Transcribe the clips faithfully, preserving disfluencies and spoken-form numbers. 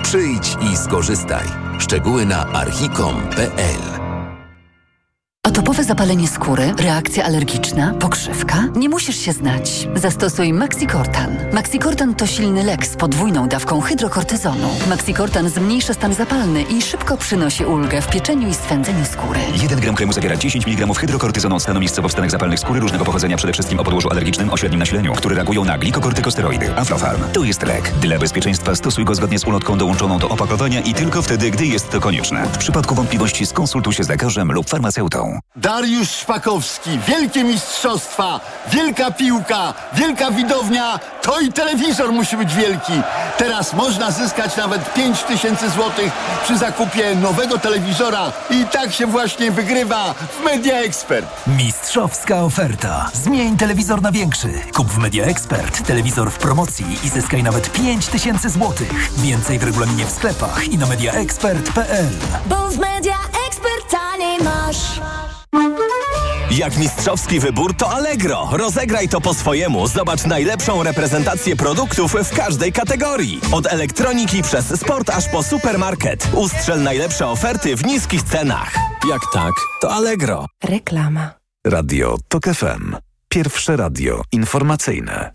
Przyjdź i skorzystaj. Szczegóły na archicom kropka p l. Atopowe zapalenie skóry, reakcja alergiczna, pokrzywka? Nie musisz się znać. Zastosuj Maxicortan. Maxicortan to silny lek z podwójną dawką hydrokortyzonu. Maxicortan zmniejsza stan zapalny i szybko przynosi ulgę w pieczeniu i swędzeniu skóry. jeden gram kremu zawiera dziesięć miligramów hydrokortyzonu stanu miejscowo w stanach zapalnych skóry różnego pochodzenia, przede wszystkim o podłożu alergicznym o średnim nasileniu, które reagują na glikokortykosteroidy. Aflofarm. To jest lek. Dla bezpieczeństwa stosuj go zgodnie z ulotką dołączoną do opakowania i tylko wtedy, gdy jest to konieczne. W przypadku wątpliwości skonsultuj się z lekarzem lub farmaceutą. Dariusz Szpakowski, wielkie mistrzostwa, wielka piłka, wielka widownia, to i telewizor musi być wielki. Teraz można zyskać nawet pięć tysięcy złotych przy zakupie nowego telewizora i tak się właśnie wygrywa w Media Expert. Mistrzowska oferta. Zmień telewizor na większy. Kup w Media Expert telewizor w promocji i zyskaj nawet pięć tysięcy złotych. Więcej w regulaminie w sklepach i na media expert kropka p l. Bo w Media Expert taniej masz. Jak mistrzowski wybór, to Allegro. Rozegraj to po swojemu. Zobacz najlepszą reprezentację produktów w każdej kategorii. Od elektroniki przez sport aż po supermarket. Ustrzel najlepsze oferty w niskich cenach. Jak tak, to Allegro. Reklama. Radio Tok F M. Pierwsze radio informacyjne.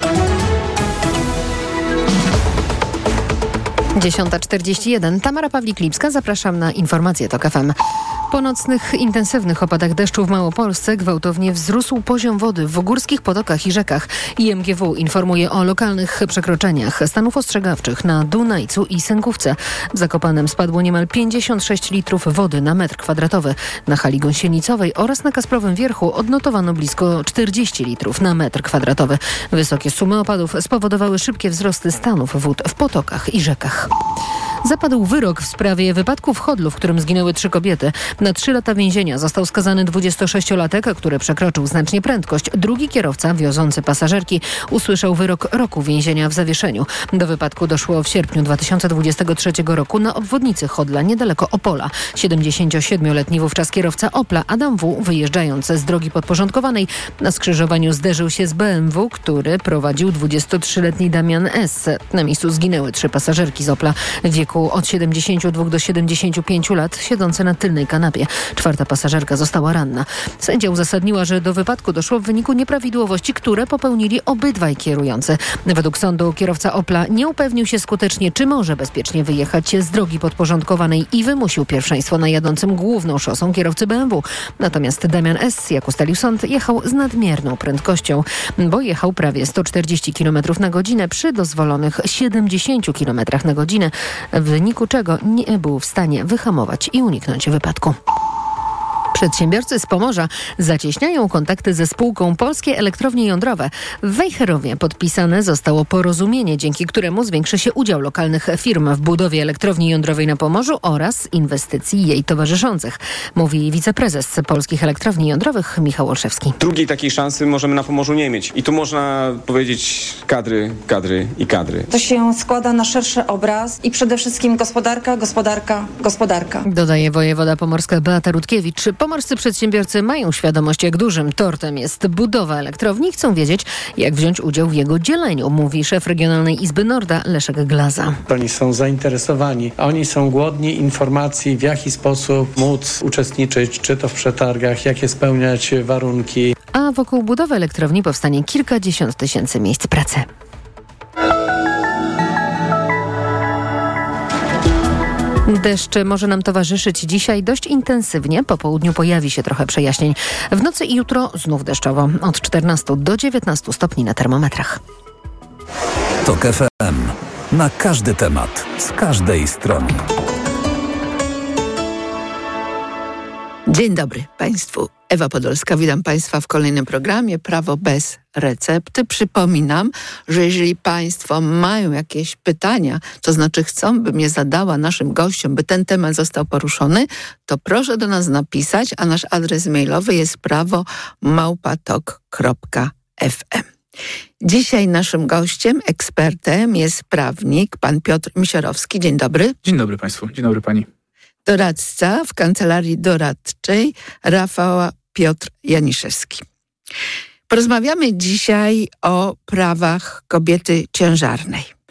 dziesiąta czterdzieści jeden. Tamara Pawlik-Lipska. Zapraszam na informacje Tok F M. Po nocnych, intensywnych opadach deszczu w Małopolsce gwałtownie wzrósł poziom wody w górskich potokach i rzekach. I M G W informuje o lokalnych przekroczeniach stanów ostrzegawczych na Dunajcu i Sękówce. W Zakopanem spadło niemal pięćdziesiąt sześć litrów wody na metr kwadratowy. Na hali gąsienicowej oraz na Kasprowym Wierchu odnotowano blisko czterdzieści litrów na metr kwadratowy. Wysokie sumy opadów spowodowały szybkie wzrosty stanów wód w potokach i rzekach. Zapadł wyrok w sprawie wypadku w Chodlu, w którym zginęły trzy kobiety. Na trzy lata więzienia został skazany dwudziestosześciolatek, który przekroczył znacznie prędkość. Drugi kierowca, wiozący pasażerki, usłyszał wyrok roku więzienia w zawieszeniu. Do wypadku doszło w sierpniu dwa tysiące dwudziestego trzeciego roku na obwodnicy Chodla, niedaleko Opola. siedemdziesięciosiedmioletni wówczas kierowca Opla, Adam W., wyjeżdżając z drogi podporządkowanej, na skrzyżowaniu zderzył się z B M W, który prowadził dwudziestotrzyletni Damian S. Na miejscu zginęły trzy pasażerki z Opla w wieku od siedemdziesięciu dwóch do siedemdziesięciu pięciu lat, siedzące na tylnej kanapie. Czwarta pasażerka została ranna. Sędzia uzasadniła, że do wypadku doszło w wyniku nieprawidłowości, które popełnili obydwaj kierujący. Według sądu kierowca Opla nie upewnił się skutecznie, czy może bezpiecznie wyjechać z drogi podporządkowanej i wymusił pierwszeństwo na jadącym główną szosą kierowcy B M W. Natomiast Damian S., jak ustalił sąd, jechał z nadmierną prędkością, bo jechał prawie sto czterdzieści kilometrów na godzinę przy dozwolonych siedemdziesięciu kilometrach na godzinę, w wyniku czego nie był w stanie wyhamować i uniknąć wypadku. Przedsiębiorcy z Pomorza zacieśniają kontakty ze spółką Polskie Elektrownie Jądrowe. W Wejherowie podpisane zostało porozumienie, dzięki któremu zwiększy się udział lokalnych firm w budowie elektrowni jądrowej na Pomorzu oraz inwestycji jej towarzyszących, mówi wiceprezes Polskich Elektrowni Jądrowych Michał Olszewski. Drugiej takiej szansy możemy na Pomorzu nie mieć. I tu można powiedzieć kadry, kadry i kadry. To się składa na szerszy obraz i przede wszystkim gospodarka, gospodarka, gospodarka. Dodaje wojewoda pomorska Beata Rutkiewicz. Pomorscy przedsiębiorcy mają świadomość, jak dużym tortem jest budowa elektrowni i chcą wiedzieć, jak wziąć udział w jego dzieleniu, mówi szef Regionalnej Izby Norda Leszek Glaza. Oni są zainteresowani, oni są głodni informacji, w jaki sposób móc uczestniczyć, czy to w przetargach, jakie spełniać warunki. A wokół budowy elektrowni powstanie kilkadziesiąt tysięcy miejsc pracy. Deszcz może nam towarzyszyć dzisiaj dość intensywnie. Po południu pojawi się trochę przejaśnień. W nocy i jutro znów deszczowo. Od czternastu do dziewiętnastu stopni na termometrach. Tok F M. Na każdy temat. Z każdej strony. Dzień dobry Państwu. Ewa Podolska, witam Państwa w kolejnym programie Prawo bez recepty. Przypominam, że jeżeli Państwo mają jakieś pytania, to znaczy chcą, bym je zadała naszym gościom, by ten temat został poruszony, to proszę do nas napisać, a nasz adres mailowy jest prawo małpa tok kropka f m. Dzisiaj naszym gościem, ekspertem jest prawnik, pan Piotr Misiorowski. Dzień dobry. Dzień dobry Państwu. Dzień dobry Pani. Doradca w kancelarii doradczej Rafała Piotr Janiszewski. Porozmawiamy dzisiaj o prawach kobiety ciężarnej.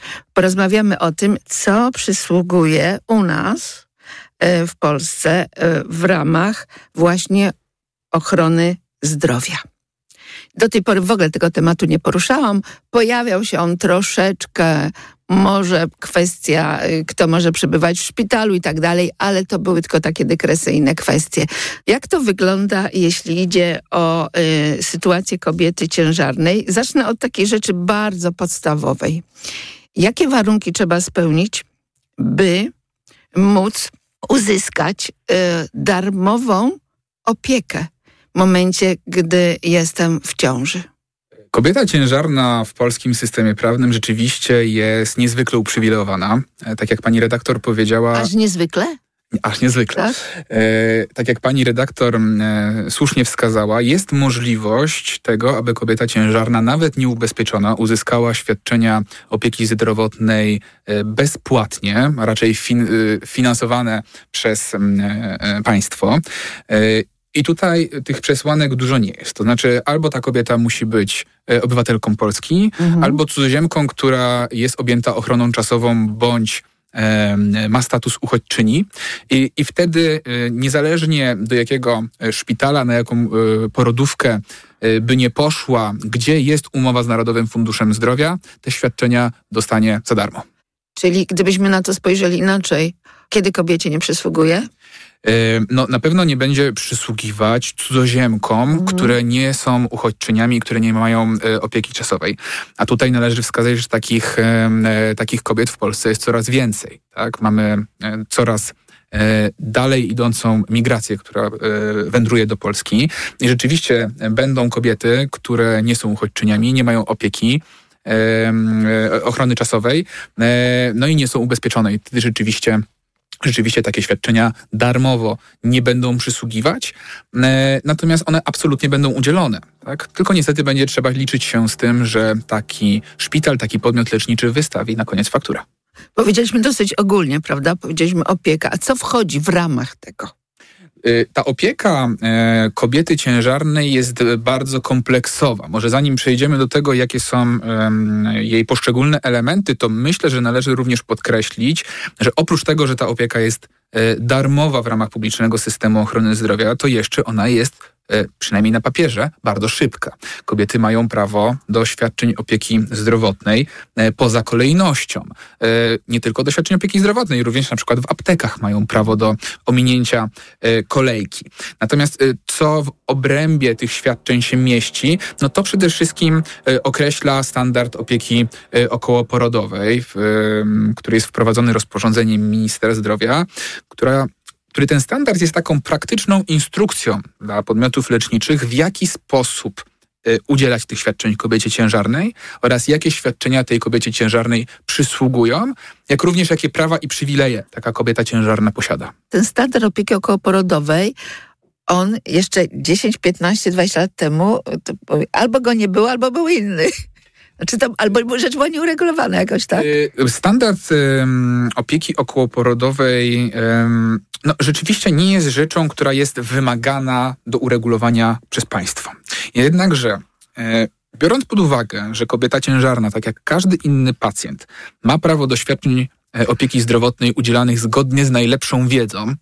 Porozmawiamy o tym, co przysługuje u nas w Polsce w ramach właśnie ochrony zdrowia. Do tej pory w ogóle tego tematu nie poruszałam. Pojawiał się on troszeczkę, może kwestia, kto może przebywać w szpitalu i tak dalej, ale to były tylko takie dykresyjne kwestie. Jak to wygląda, jeśli idzie o y, sytuację kobiety ciężarnej? Zacznę od takiej rzeczy bardzo podstawowej. Jakie warunki trzeba spełnić, by móc uzyskać y, darmową opiekę w momencie, gdy jestem w ciąży? Kobieta ciężarna w polskim systemie prawnym rzeczywiście jest niezwykle uprzywilejowana. Tak jak pani redaktor powiedziała... Aż niezwykle? Aż niezwykle. Tak, e, tak jak pani redaktor e, słusznie wskazała, jest możliwość tego, aby kobieta ciężarna, nawet nieubezpieczona, uzyskała świadczenia opieki zdrowotnej e, bezpłatnie, a raczej fin, e, finansowane przez e, e, państwo. E, I tutaj tych przesłanek dużo nie jest. To znaczy albo ta kobieta musi być obywatelką Polski, mhm. albo cudzoziemką, która jest objęta ochroną czasową, bądź e, ma status uchodźczyni. I, i wtedy e, niezależnie do jakiego szpitala, na jaką e, porodówkę e, by nie poszła, gdzie jest umowa z Narodowym Funduszem Zdrowia, te świadczenia dostanie za darmo. Czyli gdybyśmy na to spojrzeli inaczej, kiedy kobiecie nie przysługuje? No, na pewno nie będzie przysługiwać cudzoziemkom, mhm. które nie są uchodźczyniami, które nie mają e, opieki czasowej. A tutaj należy wskazać, że takich, e, takich kobiet w Polsce jest coraz więcej. Tak? Mamy e, coraz e, dalej idącą migrację, która e, wędruje do Polski. I rzeczywiście będą kobiety, które nie są uchodźczyniami, nie mają opieki, e, ochrony czasowej, e, no i nie są ubezpieczone. I wtedy rzeczywiście Rzeczywiście takie świadczenia darmowo nie będą przysługiwać, e, natomiast one absolutnie będą udzielone. Tak? Tylko niestety będzie trzeba liczyć się z tym, że taki szpital, taki podmiot leczniczy wystawi na koniec fakturę. Powiedzieliśmy dosyć ogólnie, prawda? Powiedzieliśmy opieka. A co wchodzi w ramach tego? Ta opieka e, kobiety ciężarnej jest bardzo kompleksowa. Może zanim przejdziemy do tego, jakie są e, jej poszczególne elementy, to myślę, że należy również podkreślić, że oprócz tego, że ta opieka jest e, darmowa w ramach publicznego systemu ochrony zdrowia, to jeszcze ona jest przynajmniej na papierze, bardzo szybka. Kobiety mają prawo do świadczeń opieki zdrowotnej poza kolejnością. Nie tylko do świadczeń opieki zdrowotnej, również na przykład w aptekach mają prawo do ominięcia kolejki. Natomiast co w obrębie tych świadczeń się mieści, no to przede wszystkim określa standard opieki okołoporodowej, który jest wprowadzony rozporządzeniem ministra zdrowia, która który ten standard jest taką praktyczną instrukcją dla podmiotów leczniczych, w jaki sposób y, udzielać tych świadczeń kobiecie ciężarnej oraz jakie świadczenia tej kobiecie ciężarnej przysługują, jak również jakie prawa i przywileje taka kobieta ciężarna posiada. Ten standard opieki okołoporodowej, on jeszcze dziesięć, piętnaście, dwadzieścia lat temu to albo go nie było, albo był inny. Znaczy to, albo rzecz była nieuregulowana jakoś, tak? Standard um, opieki okołoporodowej um, no, rzeczywiście nie jest rzeczą, która jest wymagana do uregulowania przez państwo. Jednakże e, biorąc pod uwagę, że kobieta ciężarna, tak jak każdy inny pacjent, ma prawo do świadczeń e, opieki zdrowotnej udzielanych zgodnie z najlepszą wiedzą,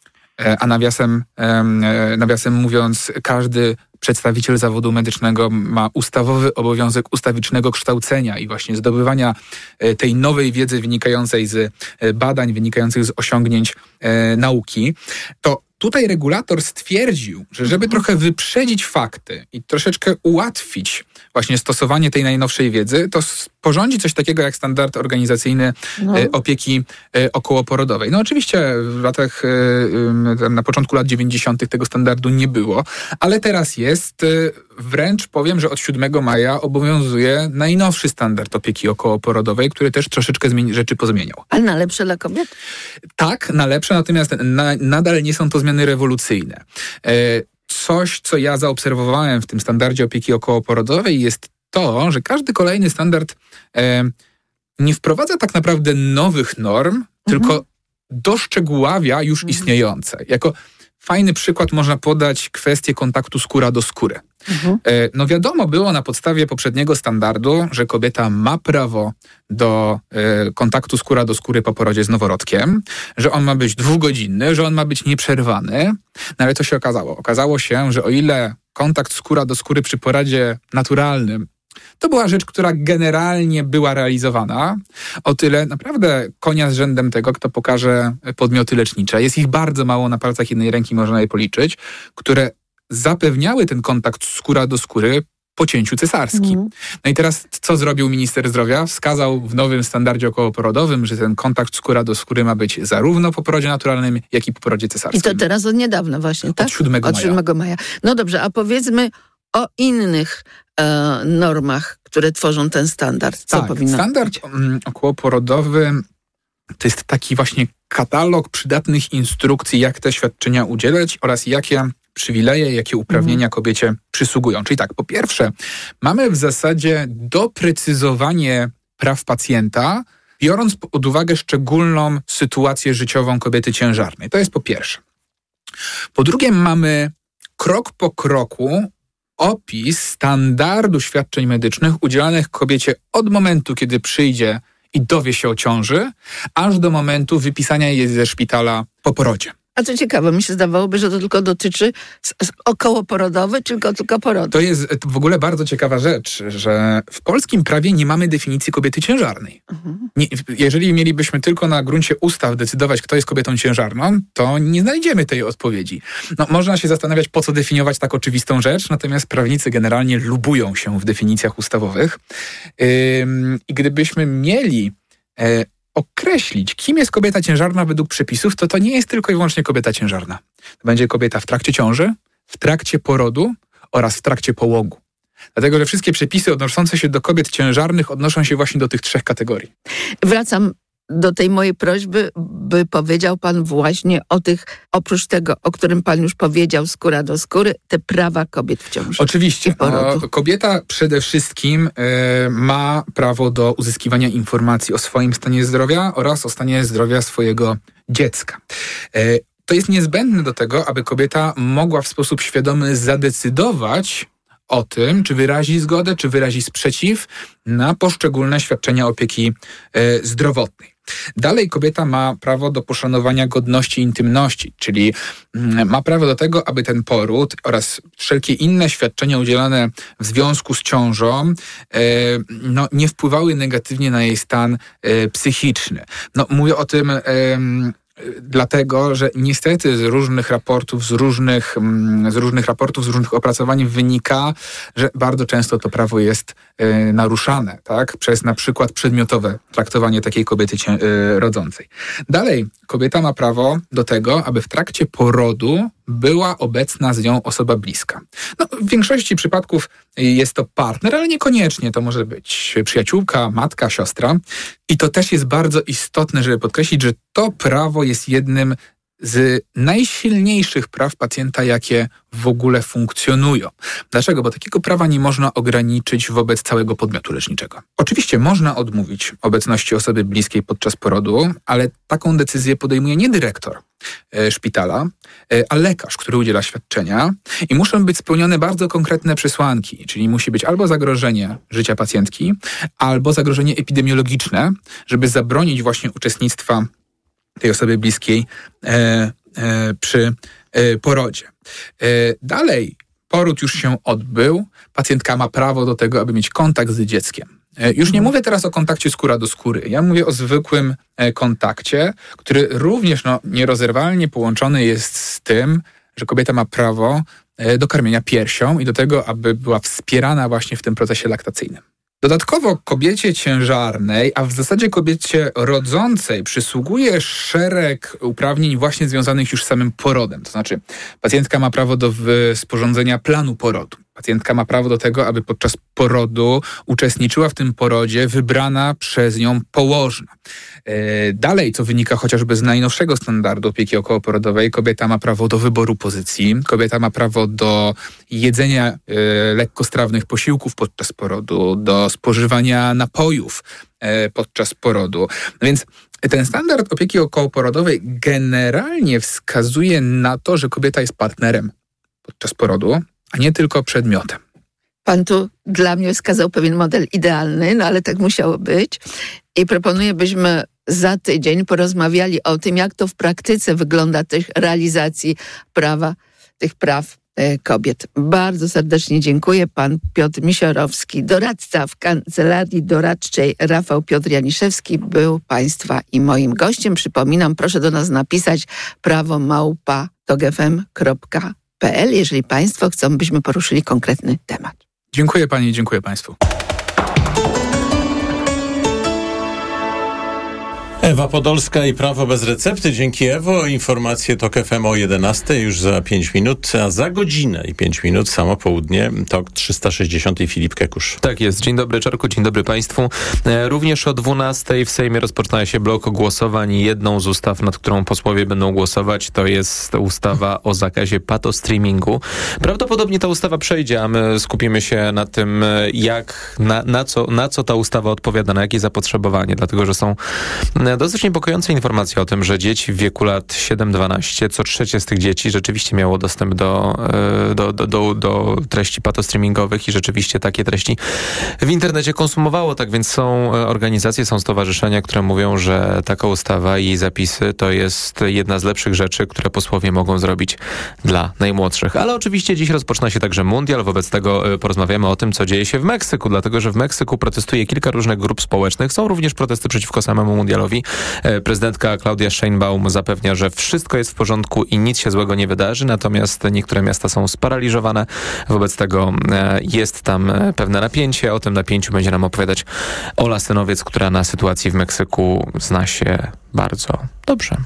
e, a nawiasem, e, nawiasem mówiąc, każdy przedstawiciel zawodu medycznego ma ustawowy obowiązek ustawicznego kształcenia i właśnie zdobywania tej nowej wiedzy wynikającej z badań, wynikających z osiągnięć e, nauki, to tutaj regulator stwierdził, że żeby trochę wyprzedzić fakty i troszeczkę ułatwić właśnie stosowanie tej najnowszej wiedzy, to sporządzi coś takiego jak standard organizacyjny no. e, opieki e, okołoporodowej. No oczywiście w latach, e, na początku lat dziewięćdziesiątych tego standardu nie było, ale teraz jest. E, wręcz powiem, że od siódmego maja obowiązuje najnowszy standard opieki okołoporodowej, który też troszeczkę zmieni- rzeczy pozmieniał. Ale na lepsze dla kobiet? Tak, na lepsze, natomiast na, nadal nie są to zmiany rewolucyjne. E, Coś, co ja zaobserwowałem w tym standardzie opieki okołoporodowej, jest to, że każdy kolejny standard e, nie wprowadza tak naprawdę nowych norm, mhm. tylko doszczegóławia już mhm. istniejące. Jako fajny przykład można podać kwestię kontaktu skóra do skóry. Mhm. No wiadomo było na podstawie poprzedniego standardu, że kobieta ma prawo do kontaktu skóra do skóry po porodzie z noworodkiem, że on ma być dwugodzinny, że on ma być nieprzerwany. No ale co się okazało? Okazało się, że o ile kontakt skóra do skóry przy porodzie naturalnym to była rzecz, która generalnie była realizowana. O tyle naprawdę konia z rzędem tego, kto pokaże podmioty lecznicze. Jest ich bardzo mało, na palcach jednej ręki można je policzyć, które zapewniały ten kontakt skóra do skóry po cięciu cesarskim. Mm. No i teraz co zrobił minister zdrowia? Wskazał w nowym standardzie okołoporodowym, że ten kontakt skóra do skóry ma być zarówno po porodzie naturalnym, jak i po porodzie cesarskim. I to teraz od niedawna właśnie, tak? Od siódmego maja. Od siódmego maja. No dobrze, a powiedzmy o innych e, normach, które tworzą ten standard. Co tak, powinno standard być? Okołoporodowy to jest taki właśnie katalog przydatnych instrukcji, jak te świadczenia udzielać oraz jakie przywileje, jakie uprawnienia kobiecie przysługują. Czyli tak, po pierwsze, mamy w zasadzie doprecyzowanie praw pacjenta, biorąc pod uwagę szczególną sytuację życiową kobiety ciężarnej. To jest po pierwsze. Po drugie, mamy krok po kroku opis standardu świadczeń medycznych udzielanych kobiecie od momentu, kiedy przyjdzie i dowie się o ciąży, aż do momentu wypisania jej ze szpitala po porodzie. A co ciekawe, mi się zdawałoby, że to tylko dotyczy okołoporodowy, tylko tylko porodu. To jest w ogóle bardzo ciekawa rzecz, że w polskim prawie nie mamy definicji kobiety ciężarnej. Mhm. Nie, jeżeli mielibyśmy tylko na gruncie ustaw decydować, kto jest kobietą ciężarną, to nie znajdziemy tej odpowiedzi. No, można się zastanawiać, po co definiować tak oczywistą rzecz, natomiast prawnicy generalnie lubują się w definicjach ustawowych. Ym, I gdybyśmy mieli e, określić, kim jest kobieta ciężarna według przepisów, to to nie jest tylko i wyłącznie kobieta ciężarna. To będzie kobieta w trakcie ciąży, w trakcie porodu oraz w trakcie połogu. Dlatego, że wszystkie przepisy odnoszące się do kobiet ciężarnych odnoszą się właśnie do tych trzech kategorii. Wracam do tej mojej prośby, by powiedział pan właśnie o tych, oprócz tego, o którym pan już powiedział, skóra do skóry, te prawa kobiet w ciąży. Oczywiście. No, kobieta przede wszystkim y, ma prawo do uzyskiwania informacji o swoim stanie zdrowia oraz o stanie zdrowia swojego dziecka. Y, to jest niezbędne do tego, aby kobieta mogła w sposób świadomy zadecydować o tym, czy wyrazi zgodę, czy wyrazi sprzeciw na poszczególne świadczenia opieki y, zdrowotnej. Dalej kobieta ma prawo do poszanowania godności i intymności, czyli ma prawo do tego, aby ten poród oraz wszelkie inne świadczenia udzielane w związku z ciążą e, no, nie wpływały negatywnie na jej stan e, psychiczny. No, mówię o tym e, dlatego, że niestety z różnych raportów, z różnych, z różnych raportów, z różnych opracowań wynika, że bardzo często to prawo jest y, naruszane, tak? Przez na przykład przedmiotowe traktowanie takiej kobiety cię, y, rodzącej. Dalej, kobieta ma prawo do tego, aby w trakcie porodu była obecna z nią osoba bliska. No, w większości przypadków jest to partner, ale niekoniecznie. To może być przyjaciółka, matka, siostra. I to też jest bardzo istotne, żeby podkreślić, że to prawo jest jednym z najsilniejszych praw pacjenta, jakie w ogóle funkcjonują. Dlaczego? Bo takiego prawa nie można ograniczyć wobec całego podmiotu leczniczego. Oczywiście można odmówić obecności osoby bliskiej podczas porodu, ale taką decyzję podejmuje nie dyrektor e, szpitala, e, a lekarz, który udziela świadczenia i muszą być spełnione bardzo konkretne przesłanki, czyli musi być albo zagrożenie życia pacjentki, albo zagrożenie epidemiologiczne, żeby zabronić właśnie uczestnictwa tej osoby bliskiej e, e, przy e, porodzie. E, dalej, poród już się odbył, pacjentka ma prawo do tego, aby mieć kontakt z dzieckiem. E, już nie mówię teraz o kontakcie skóra do skóry, ja mówię o zwykłym e, kontakcie, który również no, nierozerwalnie połączony jest z tym, że kobieta ma prawo e, do karmienia piersią i do tego, aby była wspierana właśnie w tym procesie laktacyjnym. Dodatkowo kobiecie ciężarnej, a w zasadzie kobiecie rodzącej przysługuje szereg uprawnień właśnie związanych już z samym porodem. To znaczy pacjentka ma prawo do sporządzenia planu porodu. Pacjentka ma prawo do tego, aby podczas porodu uczestniczyła w tym porodzie wybrana przez nią położna. Dalej, co wynika chociażby z najnowszego standardu opieki okołoporodowej, kobieta ma prawo do wyboru pozycji, kobieta ma prawo do jedzenia lekkostrawnych posiłków podczas porodu, do spożywania napojów podczas porodu. No więc ten standard opieki okołoporodowej generalnie wskazuje na to, że kobieta jest partnerem podczas porodu, a nie tylko przedmiotem. Pan tu dla mnie wskazał pewien model idealny, no ale tak musiało być. I proponuję, byśmy za tydzień porozmawiali o tym, jak to w praktyce wygląda tych realizacji prawa, tych praw e, kobiet. Bardzo serdecznie dziękuję. Pan Piotr Misiorowski, doradca w Kancelarii Doradczej Rafał Piotr Janiszewski, był Państwa i moim gościem. Przypominam, proszę do nas napisać prawo małpa tok f m kropka p l, jeżeli Państwo chcą, byśmy poruszyli konkretny temat. Dziękuję Pani i dziękuję Państwu. Ewa Podolska i Prawo bez recepty. Dzięki, Ewo. Informacje TOK F M o jedenastej już za pięć minut, a za godzinę i pięć minut samo południe TOK trzysta sześćdziesiąt i Filip Kekusz. Tak jest. Dzień dobry, Czarku, dzień dobry Państwu. Również o dwunastej w Sejmie rozpoczyna się blok głosowań. Jedną z ustaw, nad którą posłowie będą głosować, to jest ustawa o zakazie patostreamingu. Prawdopodobnie ta ustawa przejdzie, a my skupimy się na tym, jak, na, na, co, na co ta ustawa odpowiada, na jakie zapotrzebowanie, dlatego że są dosyć niepokojące informacje o tym, że dzieci w wieku lat siedem dwanaście, co trzecie z tych dzieci rzeczywiście miało dostęp do, do, do, do, do treści patostreamingowych i rzeczywiście takie treści w internecie konsumowało. Tak więc są organizacje, są stowarzyszenia, które mówią, że taka ustawa i jej zapisy to jest jedna z lepszych rzeczy, które posłowie mogą zrobić dla najmłodszych. Ale oczywiście dziś rozpoczyna się także mundial, wobec tego porozmawiamy o tym, co dzieje się w Meksyku, dlatego że w Meksyku protestuje kilka różnych grup społecznych. Są również protesty przeciwko samemu mundialowi. Prezydentka Claudia Sheinbaum zapewnia, że wszystko jest w porządku i nic się złego nie wydarzy, natomiast niektóre miasta są sparaliżowane. Wobec tego jest tam pewne napięcie. O tym napięciu będzie nam opowiadać Ola Synowiec, która na sytuacji w Meksyku zna się bardzo dobrze.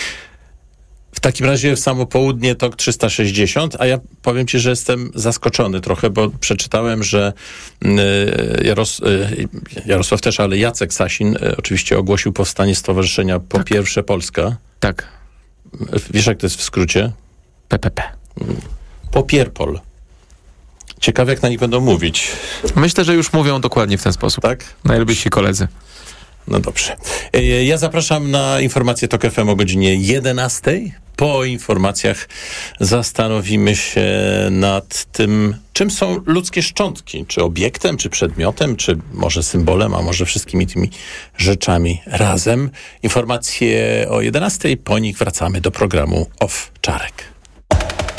W takim razie w samo południe TOK trzysta sześćdziesiąt, a ja powiem Ci, że jestem zaskoczony trochę, bo przeczytałem, że Jaros, Jarosław też, ale Jacek Sasin oczywiście ogłosił powstanie Stowarzyszenia Po tak. Pierwsze Polska. Tak. Wiesz, jak to jest w skrócie? P P P. Popierpol. Ciekawe, jak na nich będą mówić. Myślę, że już mówią dokładnie w ten sposób. Tak? Najlepsi koledzy. No dobrze. Ja zapraszam na informacje TOK F M o godzinie jedenastej. Po informacjach zastanowimy się nad tym, czym są ludzkie szczątki. Czy obiektem, czy przedmiotem, czy może symbolem, a może wszystkimi tymi rzeczami razem. Informacje o jedenastej. Po nich wracamy do programu Off Czarek.